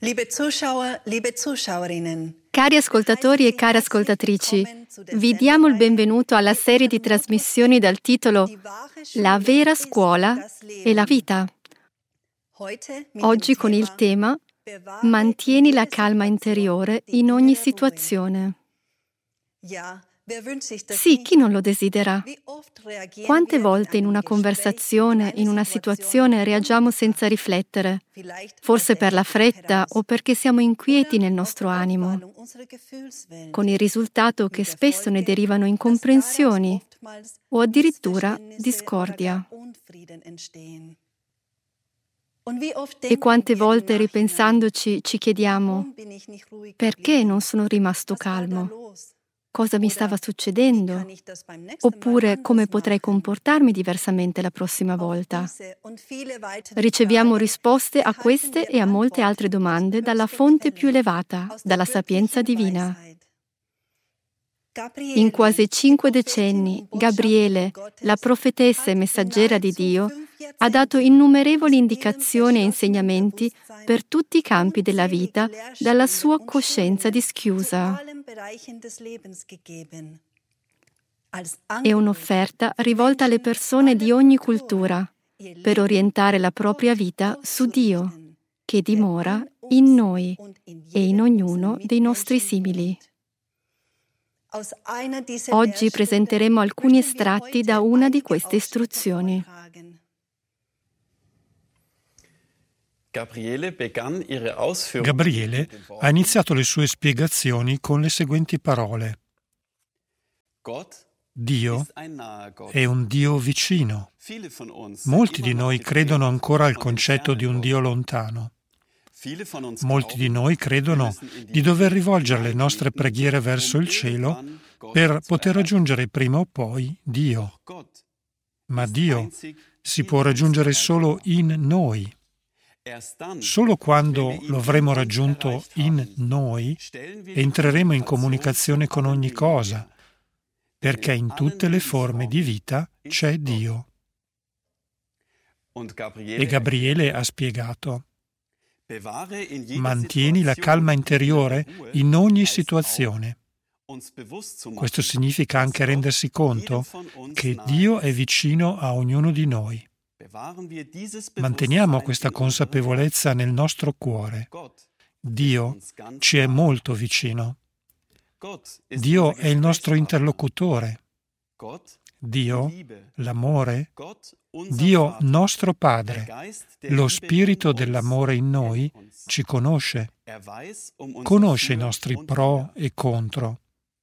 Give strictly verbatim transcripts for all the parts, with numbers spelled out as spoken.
Liebe Zuschauer, liebe Zuschauerinnen. Cari ascoltatori e care ascoltatrici, vi diamo il benvenuto alla serie di trasmissioni dal titolo La vera scuola e la vita. Oggi con il tema Mantieni la calma interiore in ogni situazione. Sì, chi non lo desidera? Quante volte in una conversazione, in una situazione, reagiamo senza riflettere? Forse per la fretta o perché siamo inquieti nel nostro animo, con il risultato che spesso ne derivano incomprensioni o addirittura discordia. E quante volte ripensandoci ci chiediamo: perché non sono rimasto calmo? Cosa mi stava succedendo? Oppure come potrei comportarmi diversamente la prossima volta? Riceviamo risposte a queste e a molte altre domande dalla fonte più elevata, dalla sapienza divina. In quasi cinque decenni, Gabriele, la profetessa e messaggera di Dio, ha dato innumerevoli indicazioni e insegnamenti per tutti i campi della vita dalla sua coscienza dischiusa. È un'offerta rivolta alle persone di ogni cultura per orientare la propria vita su Dio, che dimora in noi e in ognuno dei nostri simili. Oggi presenteremo alcuni estratti da una di queste istruzioni. Gabriele ha iniziato le sue spiegazioni con le seguenti parole. Dio è un Dio vicino. Molti di noi credono ancora al concetto di un Dio lontano. Molti di noi credono di dover rivolgere le nostre preghiere verso il cielo per poter raggiungere prima o poi Dio. Ma Dio si può raggiungere solo in noi. Solo quando lo avremo raggiunto in noi entreremo in comunicazione con ogni cosa, perché in tutte le forme di vita c'è Dio. E Gabriele ha spiegato: mantieni la calma interiore in ogni situazione. Questo significa anche rendersi conto che Dio è vicino a ognuno di noi. Manteniamo questa consapevolezza nel nostro cuore. Dio ci è molto vicino. Dio è il nostro interlocutore. Dio, l'amore, Dio nostro Padre, lo Spirito dell'amore in noi, ci conosce, conosce i nostri pro e contro.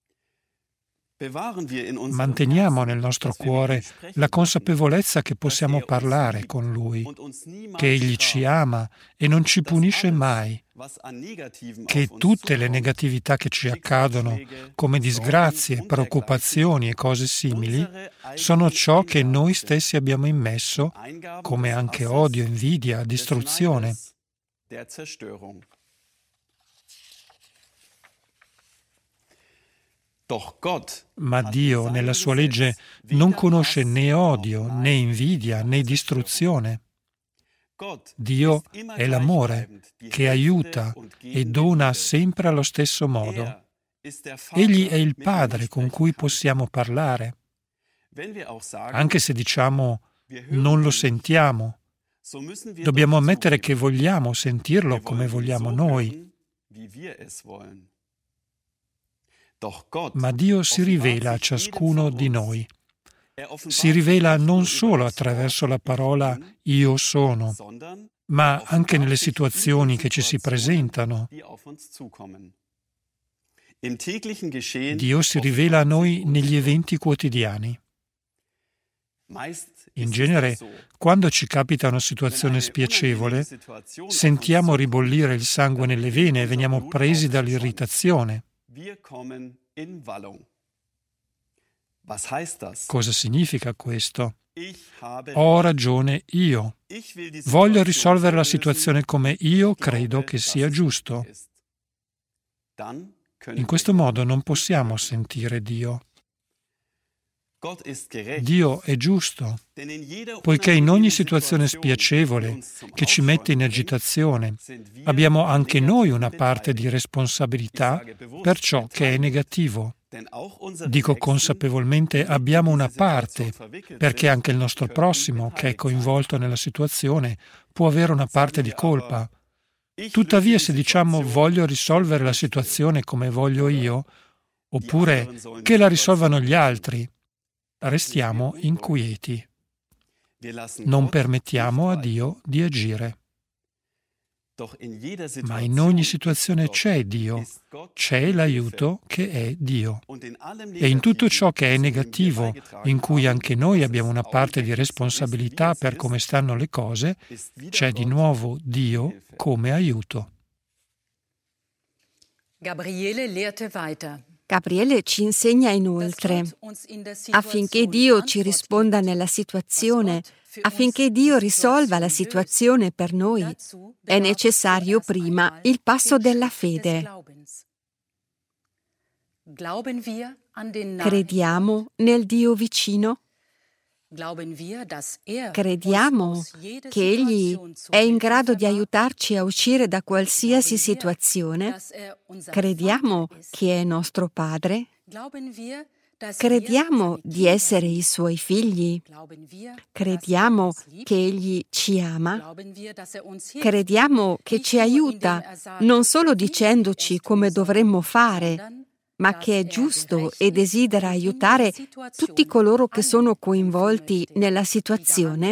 Manteniamo nel nostro cuore la consapevolezza che possiamo parlare con Lui, che Egli ci ama e non ci punisce mai, che tutte le negatività che ci accadono, come disgrazie, preoccupazioni e cose simili, sono ciò che noi stessi abbiamo immesso, come anche odio, invidia, distruzione. Ma Dio, nella sua legge, non conosce né odio, né invidia, né distruzione. Dio è l'amore che aiuta e dona sempre allo stesso modo. Egli è il Padre con cui possiamo parlare. Anche se diciamo non lo sentiamo, dobbiamo ammettere che vogliamo sentirlo come vogliamo noi. Ma Dio si rivela a ciascuno di noi. Si rivela non solo attraverso la parola io sono, ma anche nelle situazioni che ci si presentano. Dio si rivela a noi negli eventi quotidiani. In genere, quando ci capita una situazione spiacevole, sentiamo ribollire il sangue nelle vene e veniamo presi dall'irritazione. Cosa significa questo? Ho ragione io. Voglio risolvere la situazione come io credo che sia giusto. In questo modo non possiamo sentire Dio. Dio è giusto, poiché in ogni situazione spiacevole che ci mette in agitazione abbiamo anche noi una parte di responsabilità per ciò che è negativo. Dico consapevolmente abbiamo una parte, perché anche il nostro prossimo, che è coinvolto nella situazione, può avere una parte di colpa. Tuttavia, se diciamo voglio risolvere la situazione come voglio io, oppure che la risolvano gli altri, restiamo inquieti. Non permettiamo a Dio di agire. Ma in ogni situazione c'è Dio, c'è l'aiuto che è Dio. E in tutto ciò che è negativo, in cui anche noi abbiamo una parte di responsabilità per come stanno le cose, c'è di nuovo Dio come aiuto. Gabriele lehrte weiter. Gabriele ci insegna inoltre, affinché Dio ci risponda nella situazione, affinché Dio risolva la situazione per noi, è necessario prima il passo della fede. Crediamo nel Dio vicino? Crediamo che Egli è in grado di aiutarci a uscire da qualsiasi situazione? Crediamo che è nostro Padre? Crediamo di essere i Suoi figli? Crediamo che Egli ci ama? Crediamo che ci aiuta non solo dicendoci come dovremmo fare, ma che è giusto e desidera aiutare tutti coloro che sono coinvolti nella situazione?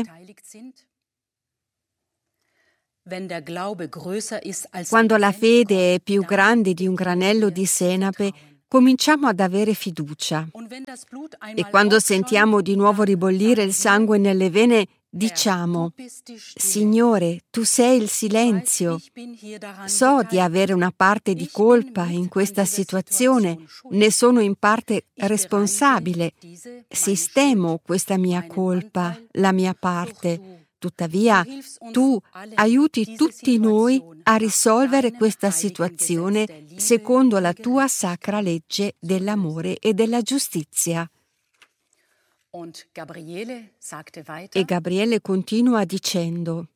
Quando la fede è più grande di un granello di senape, cominciamo ad avere fiducia. E quando sentiamo di nuovo ribollire il sangue nelle vene, diciamo: Signore, tu sei il silenzio. So di avere una parte di colpa in questa situazione, ne sono in parte responsabile. Sistemo questa mia colpa, la mia parte. Tuttavia, tu aiuti tutti noi a risolvere questa situazione secondo la tua sacra legge dell'amore e della giustizia. E Gabriele continua dicendo: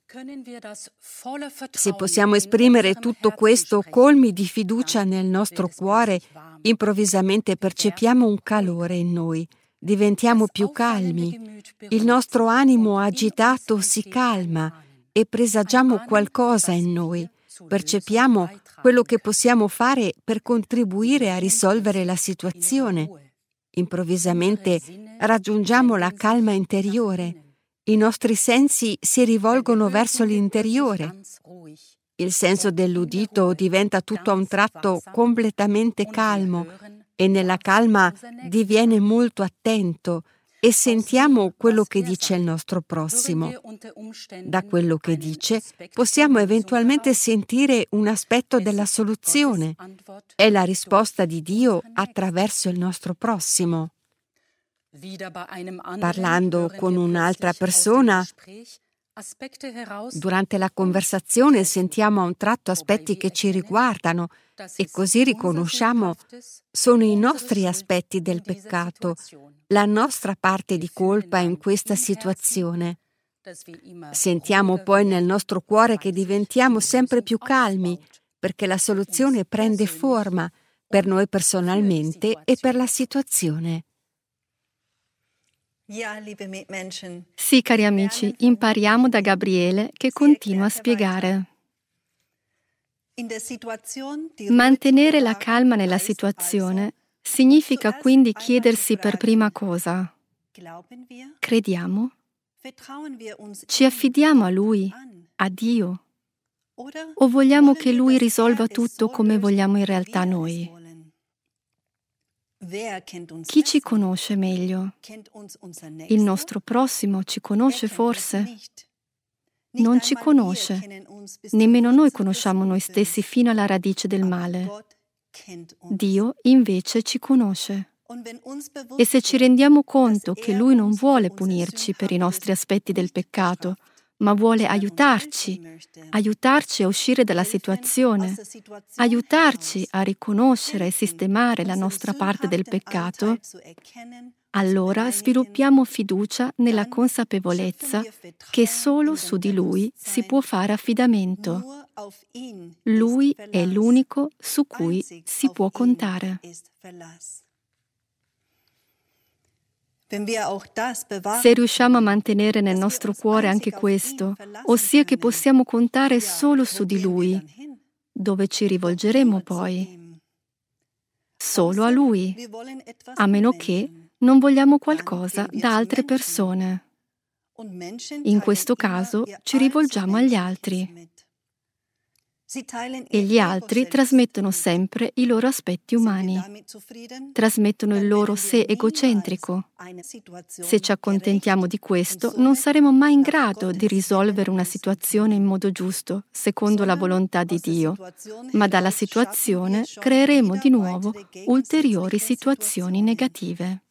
se possiamo esprimere tutto questo colmi di fiducia nel nostro cuore, improvvisamente percepiamo un calore in noi, diventiamo più calmi, il nostro animo agitato si calma e presagiamo qualcosa in noi, percepiamo quello che possiamo fare per contribuire a risolvere la situazione. Improvvisamente raggiungiamo la calma interiore, i nostri sensi si rivolgono verso l'interiore. Il senso dell'udito diventa tutto a un tratto completamente calmo e nella calma diviene molto attento e sentiamo quello che dice il nostro prossimo. Da quello che dice possiamo eventualmente sentire un aspetto della soluzione. È la risposta di Dio attraverso il nostro prossimo. Parlando con un'altra persona, durante la conversazione sentiamo a un tratto aspetti che ci riguardano e così riconosciamo sono i nostri aspetti del peccato, la nostra parte di colpa in questa situazione. Sentiamo poi nel nostro cuore che diventiamo sempre più calmi perché la soluzione prende forma per noi personalmente e per la situazione. Sì, cari amici, impariamo da Gabriele che continua a spiegare. Mantenere la calma nella situazione significa quindi chiedersi per prima cosa: crediamo? Ci affidiamo a Lui, a Dio? O vogliamo che Lui risolva tutto come vogliamo in realtà noi? Chi ci conosce meglio? Il nostro prossimo ci conosce forse? Non ci conosce. Nemmeno noi conosciamo noi stessi fino alla radice del male. Dio invece ci conosce. E se ci rendiamo conto che Lui non vuole punirci per i nostri aspetti del peccato, ma vuole aiutarci, aiutarci a uscire dalla situazione, aiutarci a riconoscere e sistemare la nostra parte del peccato, allora sviluppiamo fiducia nella consapevolezza che solo su di Lui si può fare affidamento. Lui è l'unico su cui si può contare. Se riusciamo a mantenere nel nostro cuore anche questo, ossia che possiamo contare solo su di Lui, dove ci rivolgeremo poi? Solo a Lui, a meno che non vogliamo qualcosa da altre persone. In questo caso ci rivolgiamo agli altri. E gli altri trasmettono sempre i loro aspetti umani, trasmettono il loro sé egocentrico. Se ci accontentiamo di questo, non saremo mai in grado di risolvere una situazione in modo giusto, secondo la volontà di Dio, ma dalla situazione creeremo di nuovo ulteriori situazioni negative.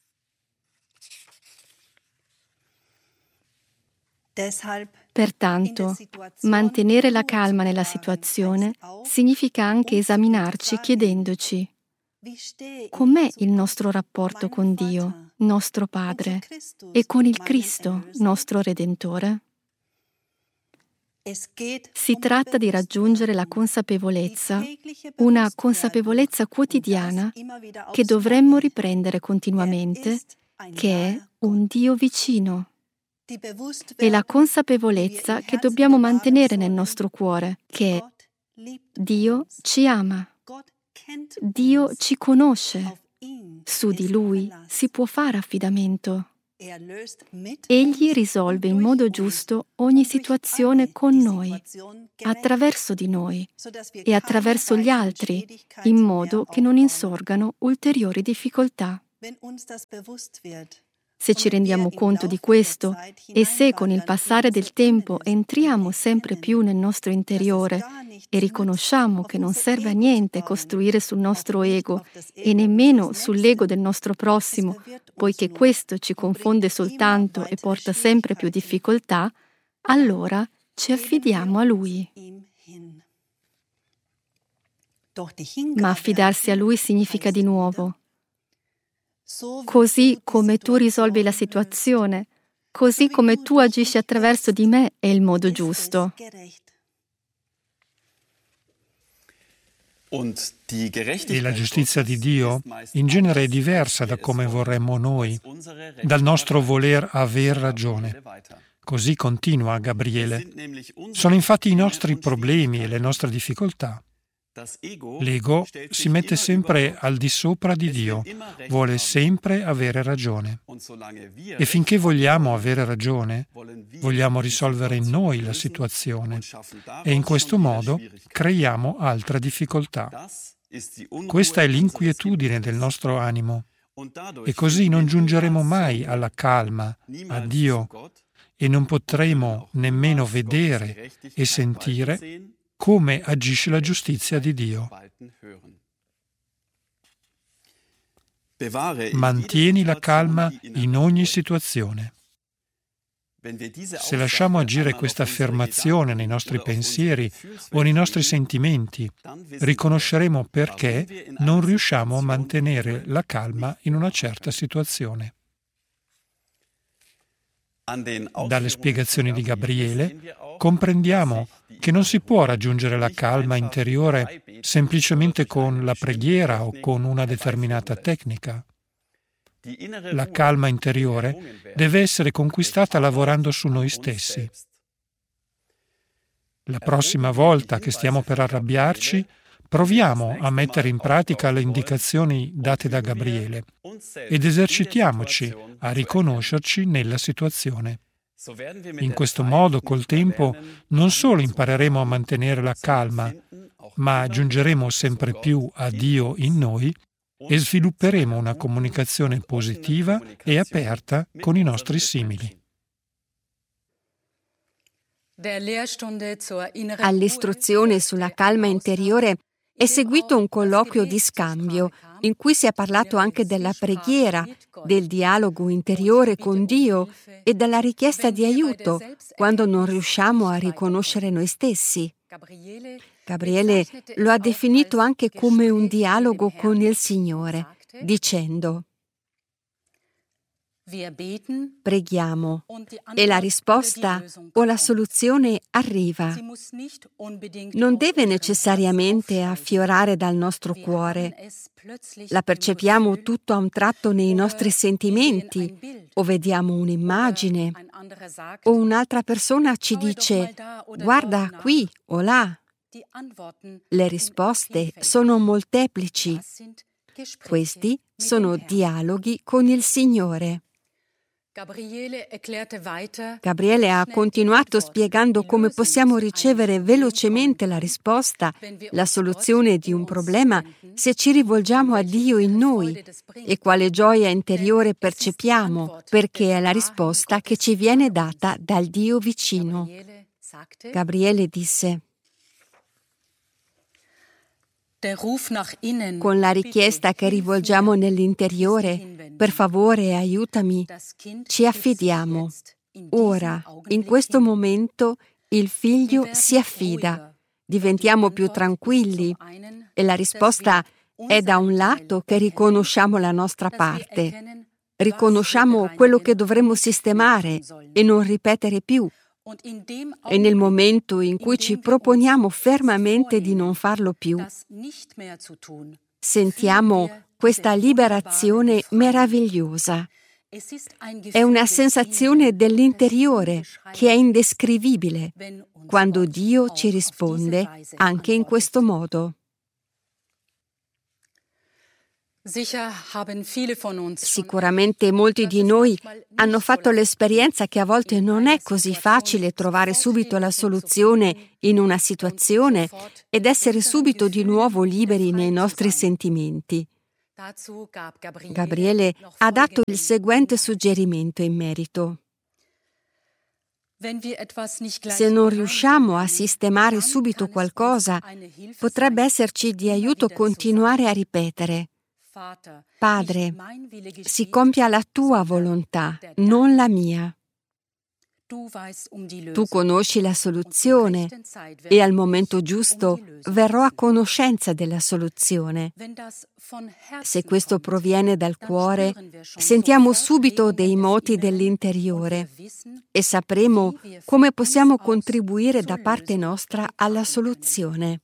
Pertanto, mantenere la calma nella situazione significa anche esaminarci chiedendoci: com'è il nostro rapporto con Dio, nostro Padre, e con il Cristo, nostro Redentore? Si tratta di raggiungere la consapevolezza, una consapevolezza quotidiana che dovremmo riprendere continuamente, che è un Dio vicino. E la consapevolezza che dobbiamo mantenere nel nostro cuore, che Dio ci ama, Dio ci conosce, su di Lui si può fare affidamento. Egli risolve in modo giusto ogni situazione con noi, attraverso di noi e attraverso gli altri, in modo che non insorgano ulteriori difficoltà. Se ci rendiamo conto di questo e se con il passare del tempo entriamo sempre più nel nostro interiore e riconosciamo che non serve a niente costruire sul nostro ego e nemmeno sull'ego del nostro prossimo, poiché questo ci confonde soltanto e porta sempre più difficoltà, allora ci affidiamo a Lui. Ma affidarsi a Lui significa di nuovo: così come tu risolvi la situazione, così come tu agisci attraverso di me è il modo giusto. E la giustizia di Dio in genere è diversa da come vorremmo noi, dal nostro voler aver ragione. Così continua Gabriele. Sono infatti i nostri problemi e le nostre difficoltà. L'ego si mette sempre al di sopra di Dio, vuole sempre avere ragione. E finché vogliamo avere ragione, vogliamo risolvere in noi la situazione e in questo modo creiamo altra difficoltà. Questa è l'inquietudine del nostro animo e così non giungeremo mai alla calma, a Dio, e non potremo nemmeno vedere e sentire come agisce la giustizia di Dio. Mantieni la calma in ogni situazione. Se lasciamo agire questa affermazione nei nostri pensieri o nei nostri sentimenti, riconosceremo perché non riusciamo a mantenere la calma in una certa situazione. Dalle spiegazioni di Gabriele comprendiamo che non si può raggiungere la calma interiore semplicemente con la preghiera o con una determinata tecnica. La calma interiore deve essere conquistata lavorando su noi stessi. La prossima volta che stiamo per arrabbiarci, proviamo a mettere in pratica le indicazioni date da Gabriele ed esercitiamoci a riconoscerci nella situazione. In questo modo, col tempo, non solo impareremo a mantenere la calma, ma giungeremo sempre più a Dio in noi e svilupperemo una comunicazione positiva e aperta con i nostri simili. All'istruzione sulla calma interiore è seguito un colloquio di scambio in cui si è parlato anche della preghiera, del dialogo interiore con Dio e della richiesta di aiuto quando non riusciamo a riconoscere noi stessi. Gabriele lo ha definito anche come un dialogo con il Signore, dicendo: Preghiamo e la risposta o la soluzione arriva. Non deve necessariamente affiorare dal nostro cuore. La percepiamo tutto a un tratto nei nostri sentimenti, o vediamo un'immagine, o un'altra persona ci dice «guarda qui o là». Le risposte sono molteplici. Questi sono dialoghi con il Signore. Gabriele ha continuato spiegando come possiamo ricevere velocemente la risposta, la soluzione di un problema se ci rivolgiamo a Dio in noi e quale gioia interiore percepiamo perché è la risposta che ci viene data dal Dio vicino. Gabriele disse: con la richiesta che rivolgiamo nell'interiore, per favore aiutami, ci affidiamo. Ora, in questo momento, il figlio si affida, diventiamo più tranquilli e la risposta è da un lato che riconosciamo la nostra parte, riconosciamo quello che dovremmo sistemare e non ripetere più. E nel momento in cui ci proponiamo fermamente di non farlo più, sentiamo questa liberazione meravigliosa. È una sensazione dell'interiore che è indescrivibile quando Dio ci risponde anche in questo modo. Sicuramente molti di noi hanno fatto l'esperienza che a volte non è così facile trovare subito la soluzione in una situazione ed essere subito di nuovo liberi nei nostri sentimenti. Gabriele ha dato il seguente suggerimento in merito. Se non riusciamo a sistemare subito qualcosa, potrebbe esserci di aiuto continuare a ripetere: Padre, si compia la tua volontà, non la mia. Tu conosci la soluzione e al momento giusto verrò a conoscenza della soluzione. Se questo proviene dal cuore, sentiamo subito dei moti dell'interiore e sapremo come possiamo contribuire da parte nostra alla soluzione.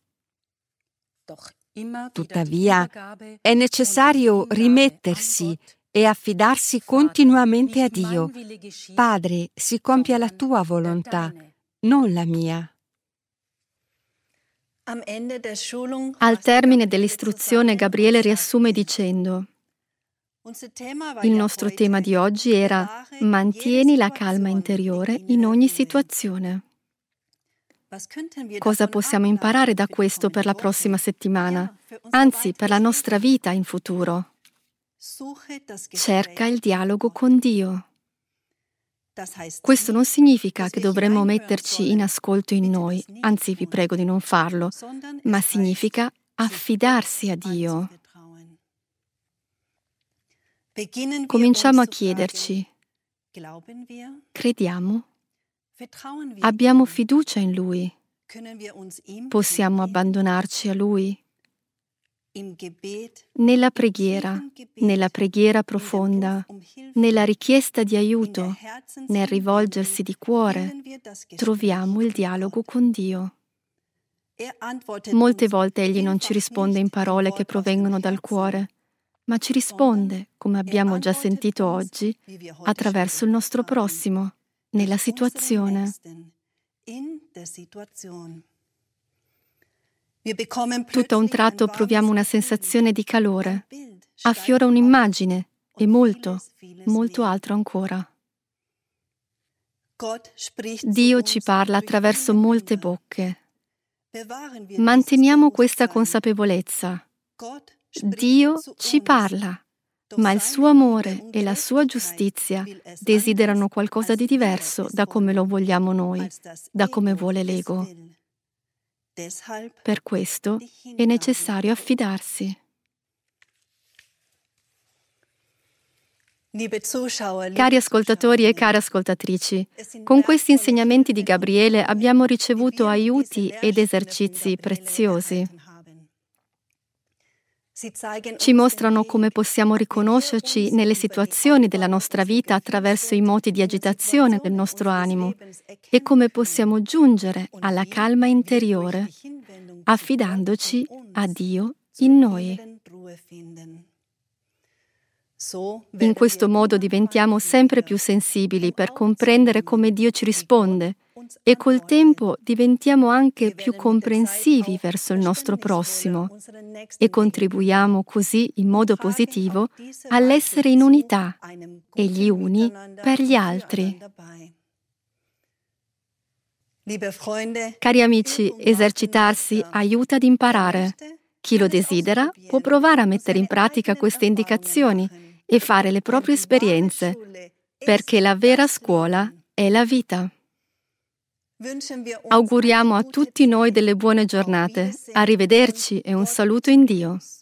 Tuttavia, è necessario rimettersi e affidarsi continuamente a Dio. Padre, si compia la tua volontà, non la mia. Al termine dell'istruzione, Gabriele riassume dicendo: il nostro tema di oggi era «Mantieni la calma interiore in ogni situazione». Cosa possiamo imparare da questo per la prossima settimana? Anzi, per la nostra vita in futuro? Cerca il dialogo con Dio. Questo non significa che dovremmo metterci in ascolto in noi, anzi vi prego di non farlo, ma significa affidarsi a Dio. Cominciamo a chiederci: crediamo? Abbiamo fiducia in Lui? Possiamo abbandonarci a Lui? Nella preghiera, nella preghiera profonda, nella richiesta di aiuto, nel rivolgersi di cuore, troviamo il dialogo con Dio. Molte volte Egli non ci risponde in parole che provengono dal cuore, ma ci risponde, come abbiamo già sentito oggi, attraverso il nostro prossimo, nella situazione. Tutto a un tratto proviamo una sensazione di calore, affiora un'immagine e molto, molto altro ancora. Dio ci parla attraverso molte bocche. Manteniamo questa consapevolezza. Dio ci parla, ma il suo amore e la sua giustizia desiderano qualcosa di diverso da come lo vogliamo noi, da come vuole l'ego. Per questo è necessario affidarsi. Cari ascoltatori e care ascoltatrici, con questi insegnamenti di Gabriele abbiamo ricevuto aiuti ed esercizi preziosi. Ci mostrano come possiamo riconoscerci nelle situazioni della nostra vita attraverso i moti di agitazione del nostro animo e come possiamo giungere alla calma interiore, affidandoci a Dio in noi. In questo modo diventiamo sempre più sensibili per comprendere come Dio ci risponde e col tempo diventiamo anche più comprensivi verso il nostro prossimo e contribuiamo così in modo positivo all'essere in unità e gli uni per gli altri. Cari amici, esercitarsi aiuta ad imparare. Chi lo desidera può provare a mettere in pratica queste indicazioni e fare le proprie esperienze, perché la vera scuola è la vita. Auguriamo a tutti noi delle buone giornate. Arrivederci e un saluto in Dio.